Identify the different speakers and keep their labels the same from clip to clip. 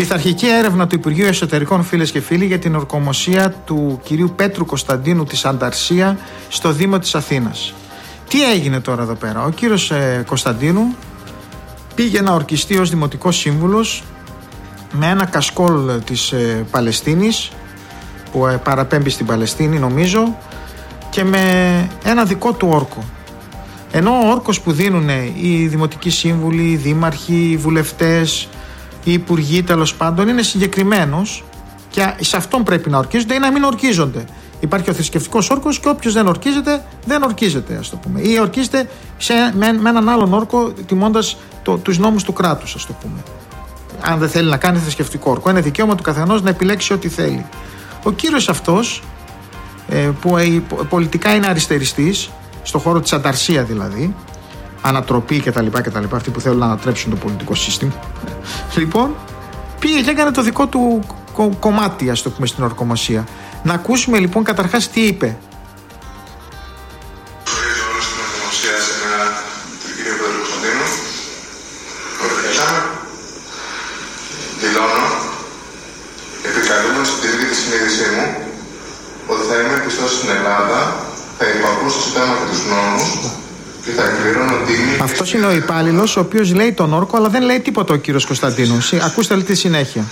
Speaker 1: Πειθαρχική έρευνα του Υπουργείου Εσωτερικών, φίλες και φίλοι, για την ορκομοσία του κυρίου Πέτρου Κωνσταντίνου της Ανταρσία στο Δήμο της Αθήνας. Τι έγινε τώρα εδώ πέρα? Ο κύριος Κωνσταντίνου πήγε να ορκιστεί ως δημοτικός σύμβουλος με ένα κασκόλ της Παλαιστίνης που παραπέμπει στην Παλαιστίνη, νομίζω, και με ένα δικό του όρκο. Ενώ ο όρκος που δίνουν οι δημοτικοί σύμβουλοι, οι δήμαρχοι, οι βουλευτές, οι υπουργοί, τέλος πάντων, είναι συγκεκριμένος και σε αυτόν πρέπει να ορκίζονται ή να μην ορκίζονται. Υπάρχει ο θρησκευτικός όρκος και όποιος δεν ορκίζεται, δεν ορκίζεται, ας το πούμε. Ή ορκίζεται με έναν άλλον όρκο, τιμώντας τους νόμους του κράτους, ας το πούμε. Αν δεν θέλει να κάνει θρησκευτικό όρκο, είναι δικαίωμα του καθενός να επιλέξει ό,τι θέλει. Ο κύριος αυτός, που πολιτικά είναι αριστεριστής, στον χώρο της Ανταρσία δηλαδή, ανατροπή κτλ. Αυτοί που θέλουν να ανατρέψουν το πολιτικό σύστημα, λοιπόν, πήγε και έκανε το δικό του κομμάτι, ας το πούμε, στην ορκομοσία. Να ακούσουμε λοιπόν καταρχάς τι είπε.
Speaker 2: Δηλώνω, επικαλούμενος στη δική της συνείδησή μου, ότι θα είμαι πιστός στην Ελλάδα, θα υπακούω στο Σύνταγμα και τους νόμους και θα εκπληρώνω τίμη.
Speaker 1: Αυτός είναι ο υπάλληλος ο οποίος λέει τον όρκο, αλλά δεν λέει τίποτα ο κύριος Κωνσταντίνου. Ακούστε τη συνέχεια.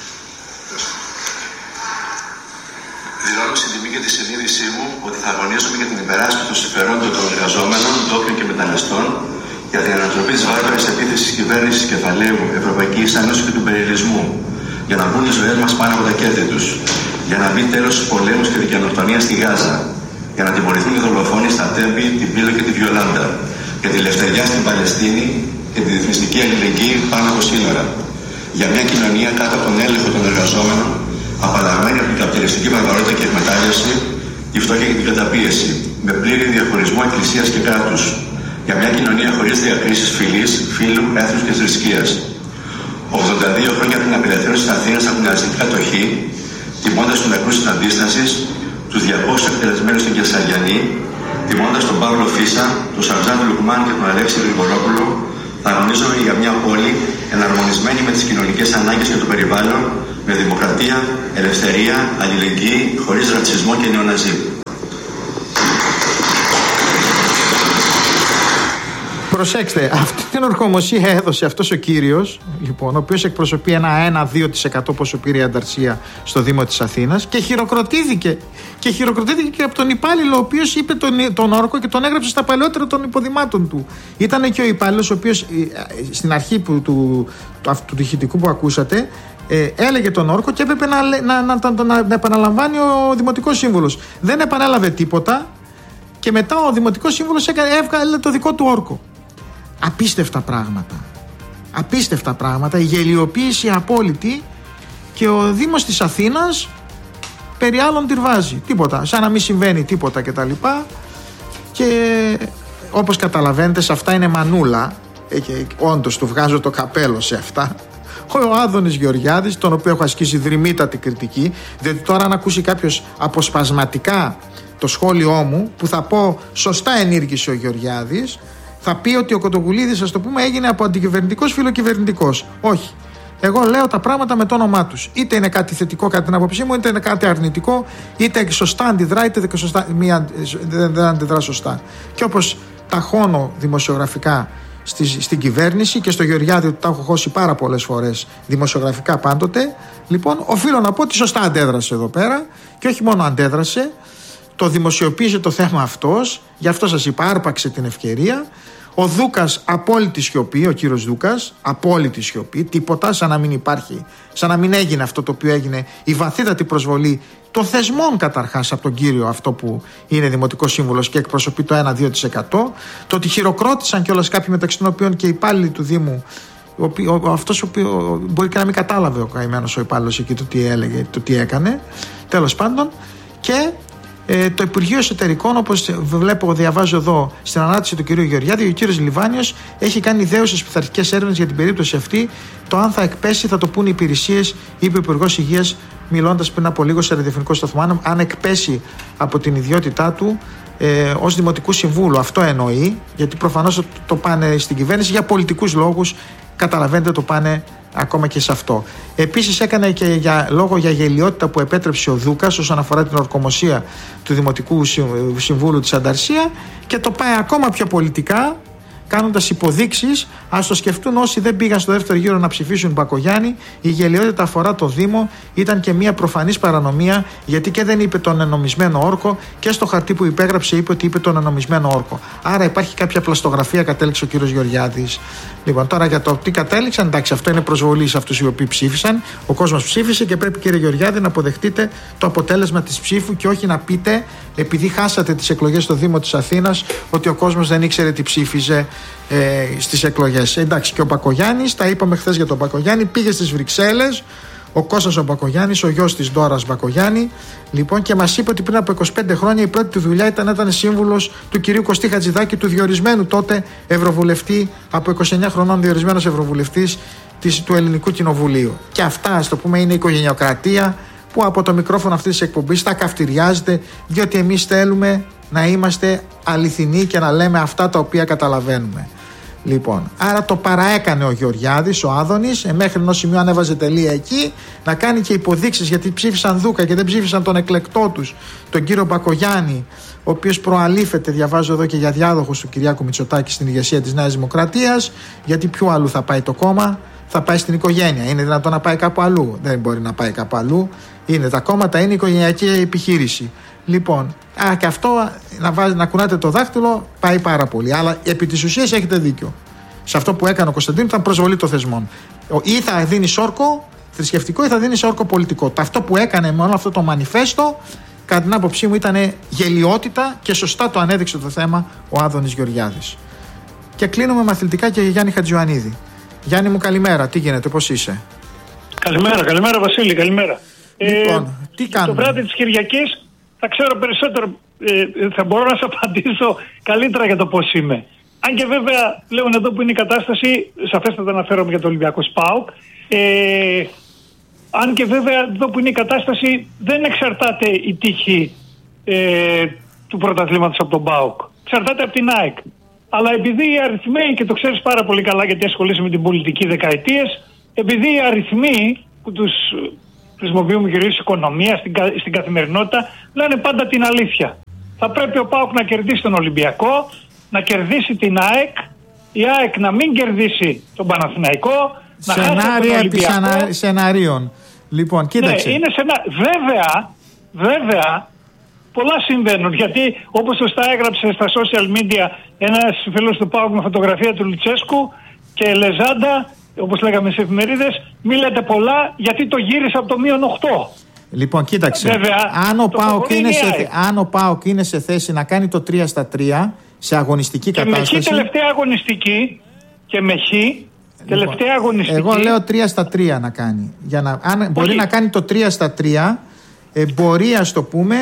Speaker 3: Δηλώνω στην τιμή και τη συνείδησή μου ότι θα αγωνίζομαι για την υπεράσπιση των συμφερόντων των εργαζόμενων, ντόπιων και μεταναστών, για την ανατροπή της βάρβαρης επίθεσης της κυβέρνησης κεφαλαίου Ευρωπαϊκής Ένωσης και του περιορισμού, για να μπουν οι ζωές μας πάνω από τα κέρδη τους, για να μπει τέλος στους πολέμους και την γενοκτονία στη Γάζα, για να τιμωρηθούν οι δολοφόνοι στα Τέμπη, την Πύλο και τη Βιολάντα, για τη ελευθεριά στην Παλαιστίνη και τη διεθνιστική αλληλεγγύη πάνω από σύνορα, για μια κοινωνία κάτω από τον έλεγχο των εργαζόμενων, απαλλαγμένη από την καπιταλιστική βαρβαρότητα και εκμετάλλευση, τη φτώχεια και την καταπίεση, με πλήρη διαχωρισμό εκκλησίας και κράτους, για μια κοινωνία χωρίς διακρίσεις φυλής, φύλου, έθνους και θρησκείας. 82 χρόνια από την απελευθέρωση της Αθήνας από την ναζιστική κατοχή, τιμώντας τους νεκρούς της αντίστασης, τους 200 εκτελεσμένους στην Κεσαριανή, τιμώντας τον Παύλο Φίσα, τον Σαρζάν Λουκμάν και τον Αλέξη Γρηγορόπουλο, θα αγωνίζομαι για μια πόλη εναρμονισμένη με τις κοινωνικές ανάγκες και το περιβάλλον, με δημοκρατία, ελευθερία, αλληλεγγύη, χωρίς ρατσισμό και νεοναζί.
Speaker 1: Προσέξτε, αυτή την ορκομοσία έδωσε αυτός ο κύριος, λοιπόν, ο οποίος εκπροσωπεί ένα 1-2% πόσο πήρε η Ανταρσία στο Δήμο της Αθήνας, και χειροκροτήθηκε. Και χειροκροτήθηκε και από τον υπάλληλο, ο οποίος είπε τον όρκο και τον έγραψε στα παλαιότερα των υποδημάτων του. Ήταν και ο υπάλληλος, ο οποίος στην αρχή του ηχητικού που ακούσατε, έλεγε τον όρκο και έπρεπε να επαναλαμβάνει ο δημοτικός σύμβουλος. Δεν επανέλαβε τίποτα και μετά ο δημοτικός σύμβουλος έβγαλε το δικό του όρκο. Απίστευτα πράγματα, η γελιοποίηση απόλυτη, και ο Δήμος της Αθήνας περί άλλων τυρβάζει. Τίποτα, σαν να μην συμβαίνει τίποτα κτλ. Και όπως καταλαβαίνετε, σε αυτά είναι μανούλα, και όντως του βγάζω το καπέλο σε αυτά. Ο Άδωνης Γεωργιάδης, τον οποίο έχω ασκήσει δρυμύτατη κριτική, διότι τώρα αν ακούσει κάποιος αποσπασματικά το σχόλιο μου, που θα πω σωστά ενήργησε ο Γεωργιάδης, θα πει ότι ο Κοντογουλίδης, ας το πούμε, έγινε από αντικυβερνητικός φιλοκυβερνητικός. Όχι. Εγώ λέω τα πράγματα με το όνομά τους. Είτε είναι κάτι θετικό κατά την άποψή μου, είτε είναι κάτι αρνητικό, είτε σωστά αντιδρά, είτε δεν αντιδρά σωστά. Και όπως ταχώνω δημοσιογραφικά στην κυβέρνηση, και στο Γεωργιάδη που τα έχω χώσει πάρα πολλές φορές δημοσιογραφικά πάντοτε, λοιπόν, οφείλω να πω ότι σωστά αντέδρασε εδώ πέρα, και όχι μόνο αντέδρασε, το δημοσιοποίησε το θέμα αυτός, γι' αυτό σας είπα, άρπαξε την ευκαιρία. Ο Δούκας, απόλυτη σιωπή, ο κύριος Δούκας, απόλυτη σιωπή, τίποτα, σαν να μην υπάρχει, σαν να μην έγινε αυτό το οποίο έγινε, η βαθύτατη προσβολή των θεσμών καταρχάς από τον κύριο αυτό που είναι δημοτικός σύμβουλος και εκπροσωπεί το 1-2%, το ότι χειροκρότησαν κιόλας κάποιοι, μεταξύ των οποίων και οι υπάλληλοι του Δήμου, αυτός ο οποίος μπορεί και να μην κατάλαβε ο καημένος ο υπάλληλος εκεί το τι έλεγε, το τι έκανε, τέλος πάντων. Και το Υπουργείο Εσωτερικών, όπως διαβάζω εδώ στην ανάρτηση του κ. Γεωργιάδη, ο κ. Λιβάνιος έχει κάνει ιδέουσες πειθαρχικές έρευνες για την περίπτωση αυτή. Το αν θα εκπέσει θα το πούν οι υπηρεσίες, είπε ο Υπουργός Υγείας, μιλώντας πριν από λίγο σε ραδιοφωνικό σταθμό. Αν εκπέσει από την ιδιότητά του ως Δημοτικού Συμβούλου, αυτό εννοεί, γιατί προφανώς το πάνε στην κυβέρνηση για πολιτικούς λόγους. Καταλαβαίνετε, το πάνε ακόμα και σε αυτό. Επίσης έκανε και λόγο για γελιότητα που επέτρεψε ο Δούκας όσον αφορά την ορκομοσία του Δημοτικού Συμβούλου της Ανταρσία, και το πάει ακόμα πιο πολιτικά, κάνοντας υποδείξεις. Ας το σκεφτούν όσοι δεν πήγαν στο δεύτερο γύρο να ψηφίσουν Μπακογιάννη. Η γελιότητα αφορά το Δήμο, ήταν και μια προφανής παρανομία, γιατί και δεν είπε τον ενομισμένο όρκο, και στο χαρτί που υπέγραψε είπε ότι είπε τον ενομισμένο όρκο. Άρα υπάρχει κάποια πλαστογραφία, κατέληξε ο κύριος Γεωργιάδης. Λοιπόν, τώρα για το τι κατέληξαν, εντάξει, αυτό είναι προσβολή σε αυτούς οι οποίοι ψήφισαν. Ο κόσμος ψήφισε και πρέπει, κύριε Γεωργιάδη, να αποδεχτείτε το αποτέλεσμα της ψήφου και όχι να πείτε, επειδή χάσατε τις εκλογές στο Δήμο της Αθήνας, ότι ο κόσμος δεν ήξερε τι ψήφιζε στις εκλογές. Εντάξει, και ο Μπακογιάννης, τα είπαμε χθες για τον Μπακογιάννη, πήγε στις Βρυξέλλες, ο Κώστας ο Μπακογιάννης, ο γιος της Ντόρας Μπακογιάννη, λοιπόν, και μας είπε ότι πριν από 25 χρόνια η πρώτη του δουλειά ήταν σύμβουλος του κυρίου Κωστή Χατζηδάκη, του διορισμένου τότε ευρωβουλευτή, από 29 χρονών διορισμένος ευρωβουλευτής του Ελληνικού Κοινοβουλίου. Και αυτά, ας το πούμε, είναι η οικογενειοκρατία που από το μικρόφωνο αυτής της εκπομπής τα καυτηριάζεται, διότι εμείς θέλουμε να είμαστε αληθινοί και να λέμε αυτά τα οποία καταλαβαίνουμε. Λοιπόν, άρα το παραέκανε ο Γεωργιάδης, ο Άδωνης, μέχρι ενός σημείου ανέβαζε τελεία εκεί, να κάνει και υποδείξεις, γιατί ψήφισαν Δούκα και δεν ψήφισαν τον εκλεκτό τους, τον κύριο Μπακογιάννη, ο οποίος προαλήφεται, διαβάζω εδώ, και για διάδοχος του Κυριάκου Μητσοτάκη στην ηγεσία της Νέας Δημοκρατίας, γιατί ποιο αλλού θα πάει το κόμμα? Θα πάει στην οικογένεια. Είναι δυνατόν να πάει κάπου αλλού? Δεν μπορεί να πάει κάπου αλλού. Τα κόμματα είναι οικογενειακή επιχείρηση. Λοιπόν, και αυτό να κουνάτε το δάχτυλο πάει πάρα πολύ. Αλλά επί της ουσίας έχετε δίκιο. Σε αυτό που έκανε ο Κωνσταντίνου ήταν προσβολή των θεσμών. Ή θα δίνεις όρκο θρησκευτικό ή θα δίνεις όρκο πολιτικό. Αυτό που έκανε με όλο αυτό το μανιφέστο, κατά την άποψή μου, ήταν γελιότητα και σωστά το ανέδειξε το θέμα ο Άδωνης Γεωργιάδης. Και κλείνουμε με αθλητικά και Γιάννη Χατζιωαννίδη. Γιάννη μου, καλημέρα. Τι γίνεται, πώς είσαι?
Speaker 4: Καλημέρα Βασίλη, καλημέρα.
Speaker 1: Λοιπόν, τι κάνουμε?
Speaker 4: Το βράδυ της Κυριακής θα ξέρω περισσότερο, θα μπορώ να σου απαντήσω καλύτερα για το πώς είμαι. Αν και βέβαια πλέον εδώ που είναι η κατάσταση, σαφέστατα αναφέρομαι για το Ολυμπιακό ΠΑΟΚ, αν και βέβαια εδώ που είναι η κατάσταση δεν εξαρτάται η τύχη του πρωταθλήματος από τον ΠΑΟΚ. Εξαρτάται από την ΑΕΚ. Αλλά επειδή οι αριθμοί, και το ξέρεις πάρα πολύ καλά γιατί ασχολείσαι με την πολιτική δεκαετίες, επειδή οι αριθμοί που τους χρησιμοποιούμε κυρίως οικονομία στην καθημερινότητα λένε πάντα την αλήθεια. Θα πρέπει ο ΠΑΟΚ να κερδίσει τον Ολυμπιακό, να κερδίσει την ΑΕΚ, η ΑΕΚ να μην κερδίσει τον Παναθηναϊκό, να χάσει τον Ολυμπιακό.
Speaker 1: Σενάριων. Λοιπόν, κοίταξε.
Speaker 4: Ναι, είναι βέβαια πολλά συμβαίνουν, γιατί όπως σωστά έγραψε στα social media ένας φίλος του ΠΑΟΚ με φωτογραφία του Λουτσέσκου και Λεζάντα, όπως λέγαμε στις εφημερίδες, μη λέτε πολλά γιατί το γύρισε από το -8.
Speaker 1: Λοιπόν, κοίταξε.
Speaker 4: Βέβαια,
Speaker 1: αν ο ΠΑΟΚ είναι σε θέση να κάνει το 3-3 σε αγωνιστική κατάσταση.
Speaker 4: Και με χ τελευταία αγωνιστική και με χ τελευταία αγωνιστική.
Speaker 1: Εγώ λέω 3-3 να κάνει. Αν μπορεί να κάνει το 3-3, μπορεί, ας το πούμε,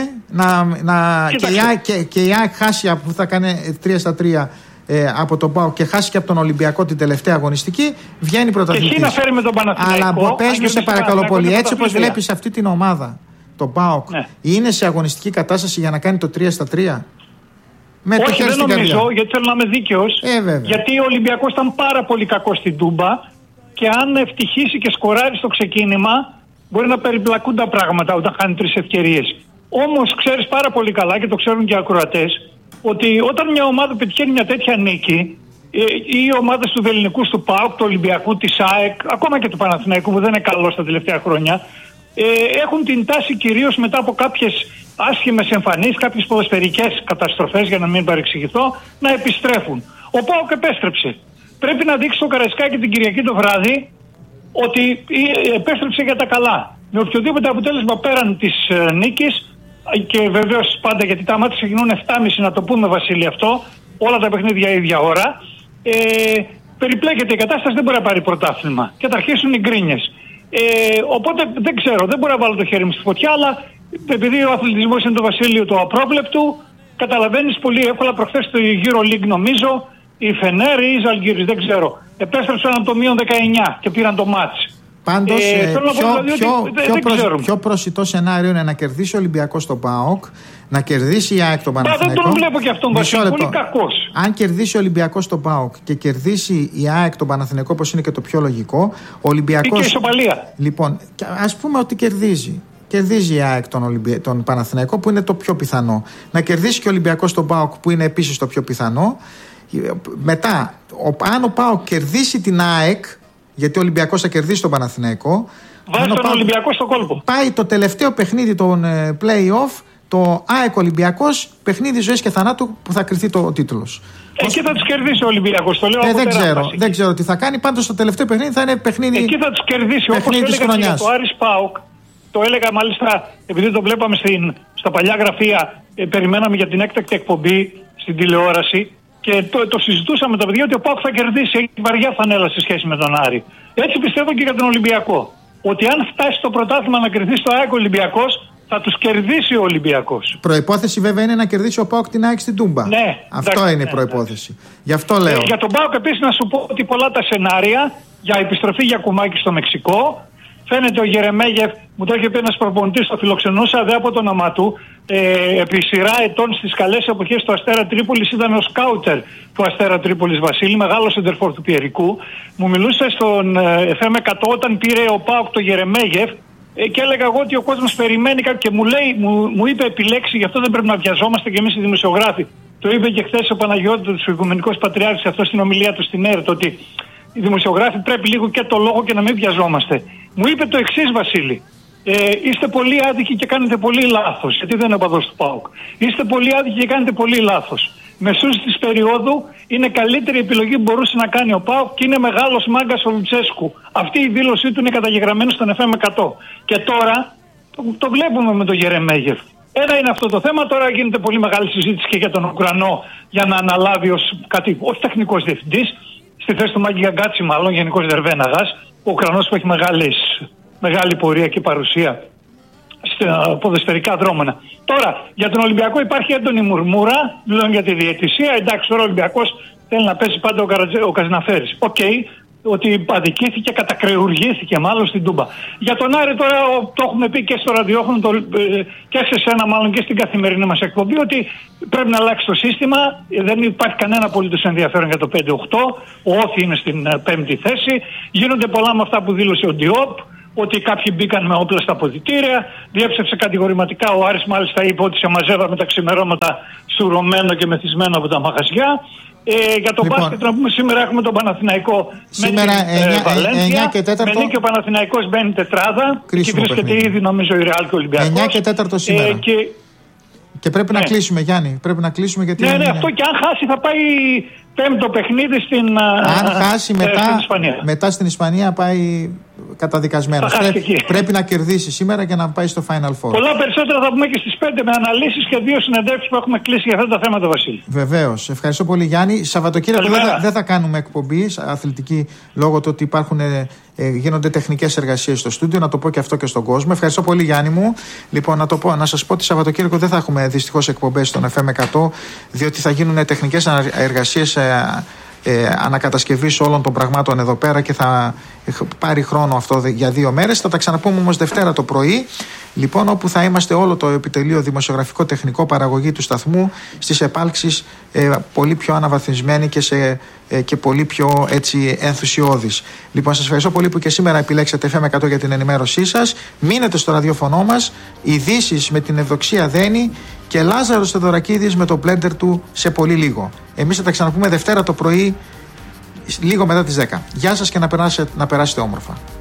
Speaker 1: και η ΑΕΚ χάσει που θα κάνει 3-3 από τον ΠΑΟΚ και χάσει και από τον Ολυμπιακό την τελευταία αγωνιστική, βγαίνει πρωταθλητής.
Speaker 4: Και να φέρει με τον Παναθηναϊκό.
Speaker 1: Αλλά πες μου, σε παρακαλώ πολύ, έτσι όπως βλέπεις αυτή την ομάδα, τον ΠΑΟΚ, είναι σε αγωνιστική κατάσταση για να κάνει το 3-3?
Speaker 4: Όχι, δεν νομίζω, γιατί θέλω να είμαι δίκαιος. Γιατί ο Ολυμπιακός ήταν πάρα πολύ κακό στην Τούμπα και αν ευτυχήσει και σκοράρει στο ξεκίνημα, μπορεί να περιπλακούν τα πράγματα όταν χάνει 3 ευκαιρίες. Όμως ξέρεις πάρα πολύ καλά, και το ξέρουν και οι ακροατές, ότι όταν μια ομάδα πετυχαίνει μια τέτοια νίκη, οι ομάδες του Βελληνικού, του ΠΑΟΚ, του Ολυμπιακού, της ΑΕΚ, ακόμα και του Παναθηναϊκού που δεν είναι καλό στα τελευταία χρόνια, έχουν την τάση κυρίως μετά από κάποιες άσχημες εμφανίσεις, κάποιες ποδοσφαιρικές καταστροφές, για να μην παρεξηγηθώ, να επιστρέφουν. Ο ΠΑΟΚ επέστρεψε. Πρέπει να δείξει στο Καραϊσκάκι την Κυριακή το βράδυ ότι επέστρεψε για τα καλά. Με οποιοδήποτε αποτέλεσμα πέραν της νίκης, και βεβαίως πάντα, γιατί τα μάτια ξεκινούν 7.30, να το πούμε Βασίλη αυτό, όλα τα παιχνίδια ίδια ώρα, περιπλέκεται η κατάσταση, δεν μπορεί να πάρει πρωτάθλημα και θα αρχίσουν οι γκρίνιες. Οπότε δεν ξέρω, δεν μπορώ να βάλω το χέρι μου στη φωτιά, αλλά επειδή ο αθλητισμός είναι το βασίλειο του απρόβλεπτου, καταλαβαίνεις πολύ εύκολα. Προχθές στο EuroLeague, νομίζω, η Φενέρ ή η Ζαλγκύρης, δεν ξέρω, επέστρεψαν από το -19 και πήραν το μάτς.
Speaker 1: Πάντως, πιο προσιτό σενάριο είναι να κερδίσει ο Ολυμπιακός τον ΠΑΟΚ, να κερδίσει η ΑΕΚ τον Παναθηναϊκό.
Speaker 4: Δεν τον βλέπω και αυτόν, Βασίλη, πολύ κακός.
Speaker 1: Αν κερδίσει ο Ολυμπιακός τον ΠΑΟΚ και κερδίσει η ΑΕΚ τον Παναθηναϊκό, όπως είναι και το πιο λογικό, ο Ολυμπιακός.
Speaker 4: Και ισοπαλία.
Speaker 1: Λοιπόν, ας πούμε ότι κερδίζει. Κερδίζει η ΑΕΚ τον Παναθηναϊκό, που είναι το πιο πιθανό. Να κερδίσει και ο Ολυμπιακός τον ΠΑΟΚ, που είναι επίσης το πιο πιθανό. Μετά, αν ο ΠΑΟΚ κερδίσει την ΑΕΚ, γιατί ο Ολυμπιακός θα κερδίσει τον Παναθηναϊκό.
Speaker 4: Βάζει τον Ολυμπιακό στο κόλπο.
Speaker 1: Πάει το τελευταίο παιχνίδι των play-off, το ΑΕΚ Ολυμπιακός, παιχνίδι ζωής και θανάτου, που θα κριθεί το τίτλος.
Speaker 4: Εκεί θα τους κερδίσει ο Ολυμπιακός, το λέω
Speaker 1: δεν ξέρω τι θα κάνει. Πάντως το τελευταίο παιχνίδι θα είναι παιχνίδι.
Speaker 4: Εκεί θα τους κερδίσει, όπως έλεγα για το Άρης ΠΑΟΚ. Το έλεγα μάλιστα, επειδή το βλέπαμε στα παλιά γραφεία, περιμέναμε για την έκτακτη εκπομπή στην τηλεόραση. Και το συζητούσαμε τα παιδιά ότι ο ΠΑΟΚ θα κερδίσει, έχει βαριά φανέλα σε σχέση με τον Άρη. Έτσι πιστεύω και για τον Ολυμπιακό. Ότι αν φτάσει το πρωτάθλημα να κερδίσει το ΑΕΚ Ολυμπιακός, θα τους κερδίσει ο Ολυμπιακός.
Speaker 1: Προϋπόθεση βέβαια είναι να κερδίσει ο ΠΑΟΚ την ΑΕΚ στην Τούμπα.
Speaker 4: Ναι,
Speaker 1: αυτό είναι η προϋπόθεση. Γι' αυτό λέω.
Speaker 4: Για τον ΠΑΟΚ επίσης να σου πω ότι πολλά τα σενάρια για επιστροφή Γιακουμάκη στο Μεξικό. Φαίνεται ο Γερεμέγεφ, μου το είχε πει ένας προπονητής, το φιλοξενούσα δε από το όνομά του. Επί σειρά ετών στις καλές εποχές του Αστέρα Τρίπολης ήταν ο σκάουτερ του Αστέρα Τρίπολης, Βασίλη, μεγάλος σεντερφόρ του Πιερικού. Μου μιλούσε στον FM 100 όταν πήρε ο ΠΑΟΚ το Γερεμέγεφ και έλεγα εγώ ότι ο κόσμος περιμένει και μου είπε επιλέξει, γι' αυτό δεν πρέπει να βιαζόμαστε και εμείς οι δημοσιογράφοι. Το είπε και χθες ο Παναγιώτης, ο Οικουμενικός Πατριάρχης, αυτό στην ομιλία του στην ΕΡΤ, ότι οι δημοσιογράφοι πρέπει λίγο και το λόγο και να μην βιαζόμαστε. Μου είπε το εξής, Βασίλη. Είστε πολύ άδικοι και κάνετε πολύ λάθος. Γιατί δεν είναι οπαδός του ΠΑΟΚ. Είστε πολύ άδικοι και κάνετε πολύ λάθος. Μεσούς της περίοδου είναι καλύτερη επιλογή που μπορούσε να κάνει ο ΠΑΟΚ και είναι μεγάλος μάγκας ο Λουτσέσκου. Αυτή η δήλωσή του είναι καταγεγραμμένη στον FM 100. Και τώρα το βλέπουμε με τον Γερεμέγεφ. Ένα είναι αυτό το θέμα. Τώρα γίνεται πολύ μεγάλη συζήτηση και για τον Ουκρανό για να αναλάβει ως όχι τεχνικός διευθυντής. Στη θέση του Μάγκη Γκάτσι, μάλλον γενικός Δερβέναγας, ο Ουκρανός που έχει μεγάλη πορεία και παρουσία στα ποδοσφαιρικά δρόμενα. Τώρα, για τον Ολυμπιακό υπάρχει έντονη μουρμούρα, μιλάμε για τη διαιτησία. Εντάξει, τώρα ο Ολυμπιακός θέλει να πέσει πάντα ο Καζιναφέρης. Οκ, ότι αδικήθηκε, κατακρεουργήθηκε μάλλον στην Τούμπα. Για τον Άρη τώρα το έχουμε πει και στο ραδιόφωνο και σε σένα μάλλον και στην καθημερινή μας εκπομπή ότι πρέπει να αλλάξει το σύστημα. Δεν υπάρχει κανένα απολύτως ενδιαφέρον για το 5-8. Ο Όφη είναι στην 5η θέση. Γίνονται πολλά με αυτά που δήλωσε ο Ντιόπ, ότι κάποιοι μπήκαν με όπλα στα αποδυτήρια. Διέψευσε κατηγορηματικά ο Άρης, μάλιστα είπε ότι σε μαζεύαμε τα ξημερώματα στουρωμένο και μεθυσμένο από τα μαγαζιά. Για το μπάσκετ να πούμε, σήμερα έχουμε τον Παναθηναϊκό
Speaker 1: σήμερα
Speaker 4: με την Βαλένθια.
Speaker 1: 9 και 4.
Speaker 4: Με νίκη ο Παναθηναϊκός μπαίνει τετράδα. Εκεί βρίσκεται ήδη νομίζω η Ρεάλ και ο Ολυμπιακός.
Speaker 1: 9 και 4 σήμερα. Και πρέπει να κλείσουμε, Γιάννη. Πρέπει να κλείσουμε γιατί.
Speaker 4: Ναι, αυτό και αν χάσει θα πάει πέμπτο παιχνίδι στην.
Speaker 1: Αν χάσει μετά στην Ισπανία πάει καταδικασμένος. Πρέπει να κερδίσει σήμερα και να πάει στο Final Four.
Speaker 4: Πολλά περισσότερα θα πούμε και στις 5 με αναλύσεις και 2 συνεντεύξεις που έχουμε κλείσει για αυτά τα θέματα, Βασίλη.
Speaker 1: Βεβαίως. Ευχαριστώ πολύ, Γιάννη. Σαββατοκύριακο δεν θα κάνουμε εκπομπή αθλητική λόγω του ότι γίνονται τεχνικές εργασίες στο στούντιο. Να το πω και αυτό και στον κόσμο. Ευχαριστώ πολύ, Γιάννη μου. Λοιπόν, να σας πω ότι Σαββατοκύριακο δεν θα έχουμε δυστυχώς εκπομπές στον FM 100, διότι θα γίνουν τεχνικές εργασίες ανακατασκευής όλων των πραγμάτων εδώ πέρα και θα πάρει χρόνο αυτό για 2 μέρες. Θα τα ξαναπούμε όμως Δευτέρα το πρωί, λοιπόν, όπου θα είμαστε όλο το επιτελείο δημοσιογραφικό τεχνικό παραγωγή του σταθμού στις επάλξεις πολύ πιο αναβαθμισμένοι και πολύ πιο έτσι ενθουσιώδης. Λοιπόν, σας ευχαριστώ πολύ που και σήμερα επιλέξατε FM 100 για την ενημέρωσή σας. Μείνετε στο ραδιοφωνό μας. Ειδήσεις με την Ευδοξία Δένη και Λάζαρος Θεοδωρακίδης με το μπλέντερ του σε πολύ λίγο. Εμείς θα τα ξαναπούμε Δευτέρα το πρωί, λίγο μετά τις 10. Γεια σας και να περάσετε όμορφα.